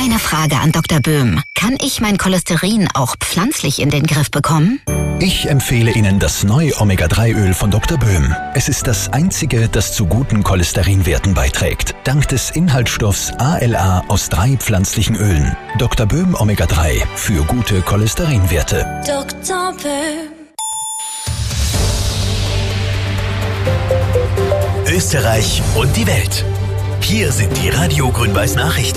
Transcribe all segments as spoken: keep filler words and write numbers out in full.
Meine Frage an Doktor Böhm. Kann ich mein Cholesterin auch pflanzlich in den Griff bekommen? Ich empfehle Ihnen das neue Omega drei Öl von Doktor Böhm. Es ist das einzige, das zu guten Cholesterinwerten beiträgt. Dank des Inhaltsstoffs A L A aus drei pflanzlichen Ölen. Doktor Böhm Omega drei für gute Cholesterinwerte. Doktor Böhm. Österreich und die Welt. Hier sind die Radio Grün-Weiß Nachrichten.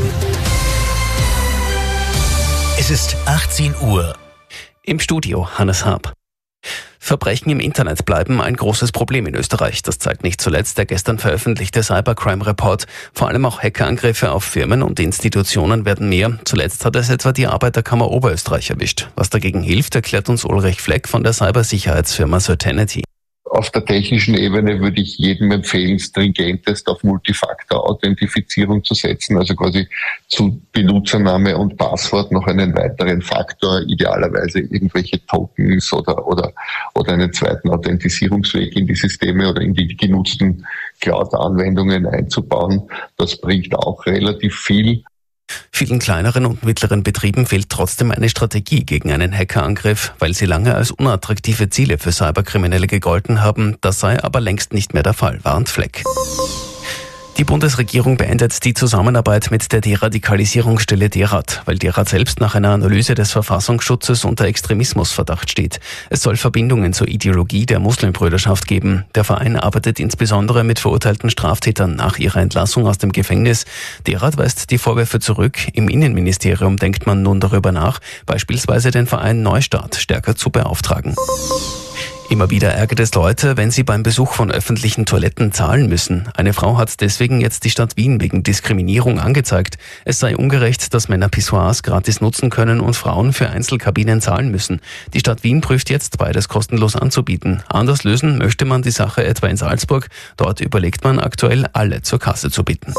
Es ist achtzehn Uhr. Im Studio Hannes Haab. Verbrechen im Internet bleiben ein großes Problem in Österreich. Das zeigt nicht zuletzt der gestern veröffentlichte Cybercrime Report. Vor allem auch Hackerangriffe auf Firmen und Institutionen werden mehr. Zuletzt hat es etwa die Arbeiterkammer Oberösterreich erwischt. Was dagegen hilft, erklärt uns Ulrich Fleck von der Cybersicherheitsfirma Certainty. Auf der technischen Ebene würde ich jedem empfehlen, stringentest auf Multifaktor-Authentifizierung zu setzen, also quasi zu Benutzername und Passwort noch einen weiteren Faktor, idealerweise irgendwelche Tokens oder, oder, oder einen zweiten Authentisierungsweg in die Systeme oder in die genutzten Cloud-Anwendungen einzubauen. Das bringt auch relativ viel. Vielen kleineren und mittleren Betrieben fehlt trotzdem eine Strategie gegen einen Hackerangriff, weil sie lange als unattraktive Ziele für Cyberkriminelle gegolten haben. Das sei aber längst nicht mehr der Fall, warnt Fleck. Die Bundesregierung beendet die Zusammenarbeit mit der Deradikalisierungsstelle DERAD, weil DERAD selbst nach einer Analyse des Verfassungsschutzes unter Extremismusverdacht steht. Es soll Verbindungen zur Ideologie der Muslimbrüderschaft geben. Der Verein arbeitet insbesondere mit verurteilten Straftätern nach ihrer Entlassung aus dem Gefängnis. DERAD weist die Vorwürfe zurück. Im Innenministerium denkt man nun darüber nach, beispielsweise den Verein Neustart stärker zu beauftragen. Immer wieder ärgert es Leute, wenn sie beim Besuch von öffentlichen Toiletten zahlen müssen. Eine Frau hat deswegen jetzt die Stadt Wien wegen Diskriminierung angezeigt. Es sei ungerecht, dass Männer Pissoirs gratis nutzen können und Frauen für Einzelkabinen zahlen müssen. Die Stadt Wien prüft jetzt, beides kostenlos anzubieten. Anders lösen möchte man die Sache etwa in Salzburg. Dort überlegt man aktuell, alle zur Kasse zu bitten.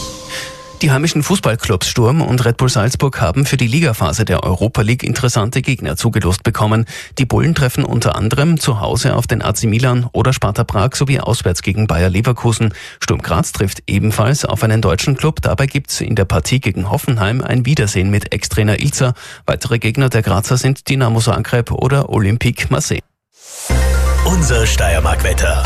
Die heimischen Fußballclubs Sturm und Red Bull Salzburg haben für die Ligaphase der Europa League interessante Gegner zugelost bekommen. Die Bullen treffen unter anderem zu Hause auf den A C Milan oder Sparta Prag sowie auswärts gegen Bayer Leverkusen. Sturm Graz trifft ebenfalls auf einen deutschen Club. Dabei gibt's in der Partie gegen Hoffenheim ein Wiedersehen mit Ex-Trainer Ilzer. Weitere Gegner der Grazer sind Dinamo Zagreb oder Olympique Marseille. Unser Steiermark-Wetter.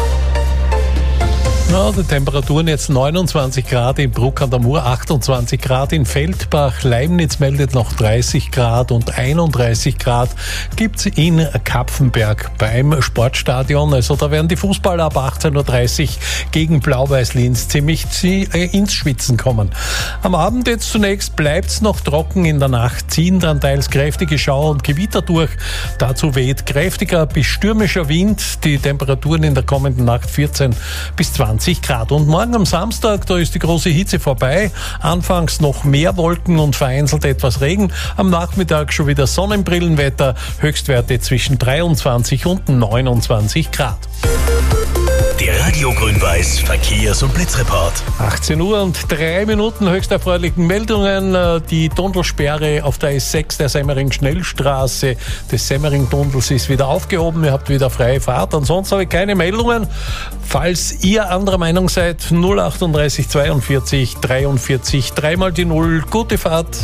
Ja, die Temperaturen jetzt neunundzwanzig Grad in Bruck an der Mur, achtundzwanzig Grad in Feldbach, Leibniz meldet noch dreißig Grad und einunddreißig Grad gibt's in Kapfenberg beim Sportstadion. Also da werden die Fußballer ab achtzehn Uhr dreißig gegen Blau-Weiß-Linz ziemlich ins Schwitzen kommen. Am Abend jetzt zunächst bleibt's noch trocken, in der Nacht ziehen dann teils kräftige Schauer und Gewitter durch. Dazu weht kräftiger bis stürmischer Wind. Die Temperaturen in der kommenden Nacht vierzehn bis zwanzig Grad. Und morgen am Samstag, da ist die große Hitze vorbei. Anfangs noch mehr Wolken und vereinzelt etwas Regen. Am Nachmittag schon wieder Sonnenbrillenwetter. Höchstwerte zwischen dreiundzwanzig und neunundzwanzig Grad. Der Radio Grün-Weiß Verkehrs- und Blitzreport. achtzehn Uhr und drei Minuten höchst erfreulichen Meldungen. Die Tunnelsperre auf der S sechs der Semmering-Schnellstraße des Semmering-Tunnels ist wieder aufgehoben. Ihr habt wieder freie Fahrt. Ansonsten habe ich keine Meldungen. Falls ihr anderer Meinung seid, null achtunddreißig zweiundvierzig dreiundvierzig, dreimal die Null. Gute Fahrt.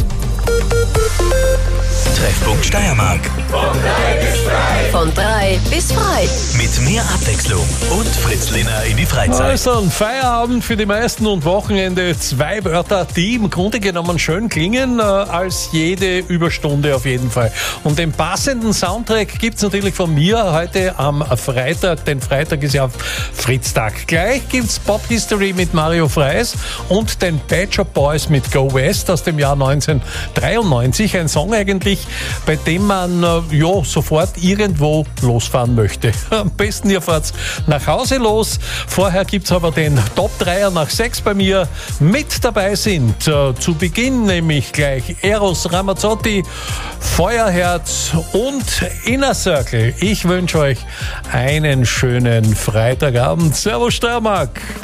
Treffpunkt Steiermark. Von drei bis frei. Von drei bis frei. Mit mehr Abwechslung und Fritz Lehner in die Freizeit. Also ein Feierabend für die meisten und Wochenende. Zwei Wörter, die im Grunde genommen schön klingen, äh, als jede Überstunde auf jeden Fall. Und den passenden Soundtrack gibt's natürlich von mir heute am Freitag, denn Freitag ist ja Fritztag. Gleich gibt's Pop History mit Mario Freis und den Pet Shop Boys mit Go West aus dem Jahr neunzehnhundertdreiundneunzig. Ein Song eigentlich, bei dem man äh, ja, sofort irgendwo losfahren möchte. Am besten ihr fahrt nach Hause los. Vorher gibt's aber den Top-Dreier nach sechs bei mir. Mit dabei sind äh, zu Beginn nämlich gleich Eros Ramazzotti, Feuerherz und Inner Circle. Ich wünsche euch einen schönen Freitagabend. Servus Steiermark!